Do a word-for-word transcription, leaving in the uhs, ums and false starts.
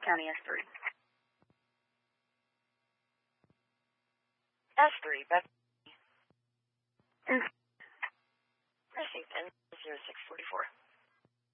County S three. S three, Beth. Mm. Precinct N zero six forty four.